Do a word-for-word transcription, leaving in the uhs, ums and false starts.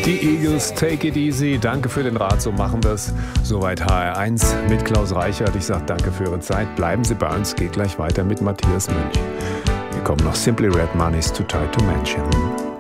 Die Eagles, Take It Easy. Danke für den Rat, so machen wir es. Soweit H R eins mit Klaus Reichert. Ich sage danke für Ihre Zeit. Bleiben Sie bei uns, geht gleich weiter mit Matthias Münch. Hier kommen noch Simply Red, Money's Too Tight to Mention.